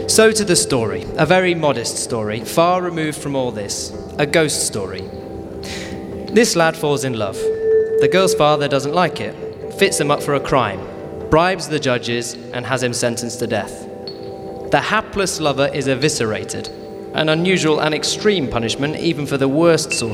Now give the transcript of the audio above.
So to the story, a very modest story, far removed from all this, a ghost story. This lad falls in love. The girl's father doesn't like it, fits him up for a crime, bribes the judges, and has him sentenced to death. The hapless lover is eviscerated, an unusual and extreme punishment even for the worst source